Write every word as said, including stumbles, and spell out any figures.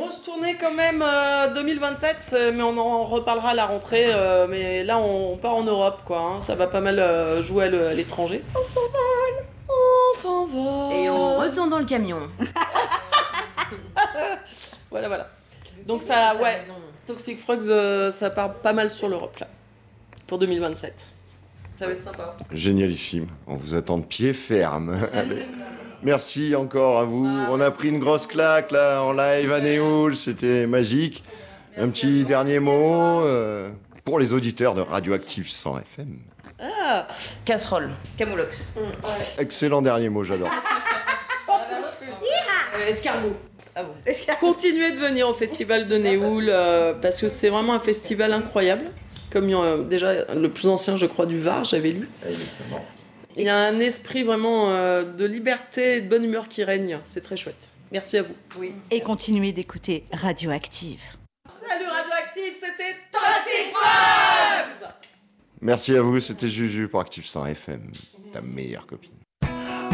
grosse tournée quand même euh, deux mille vingt-sept, mais on en reparlera à la rentrée. Euh, mais là, on, on part en Europe, quoi. Hein. Ça va pas mal euh, jouer à, le, à l'étranger. On s'envole, on s'envole. Et on retourne dans le camion. Voilà, voilà. Donc ça, ouais, raison. Toxic Frogs, euh, ça part pas mal sur l'Europe, là, pour deux mille vingt-sept. Ça va être sympa. Génialissime. On vous attend de pied ferme. Allez. Merci encore à vous. Ah, On a pris une grosse claque là en live à Néoul, c'était magique. Merci Un petit à toi. dernier mot euh, pour les auditeurs de Radioactive cent F M. Ah, Casserole. Camoulox. Excellent dernier mot, j'adore. Euh, escargot. Ah bon. continuez de venir au festival de Néoul, euh, parce que c'est vraiment un festival incroyable. Comme euh, déjà le plus ancien, je crois, du Var, j'avais lu. Il y a un esprit vraiment euh, de liberté et de bonne humeur qui règne. C'est très chouette. Merci à vous. Oui. Et continuez d'écouter Radioactive. Salut Radioactive, c'était Toxic Frogs. Merci à vous, c'était Juju pour Active cent F M, ta meilleure copine.